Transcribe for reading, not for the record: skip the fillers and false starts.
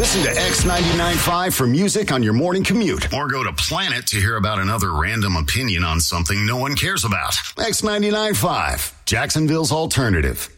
Listen to X99.5 for music on your morning commute. Or go to Planet to hear about another random opinion on something no one cares about. X99.5, Jacksonville's alternative.